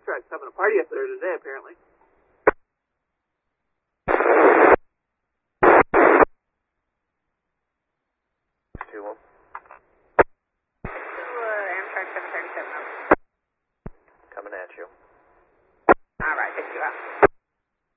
contract's having a party up there today, apparently. Two one.